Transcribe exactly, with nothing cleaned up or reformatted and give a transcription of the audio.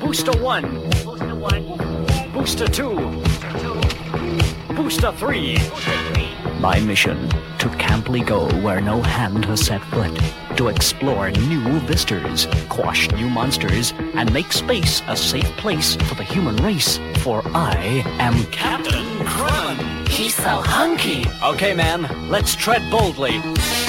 Booster one. Booster one. Booster two. Booster two. Booster three. Booster three. My mission, to camply go where no hand has set foot, to explore new vistas, quash new monsters, and make space a safe place for the human race. For I am Captain Kremlin. He's so hunky. Okay, man, let's tread boldly.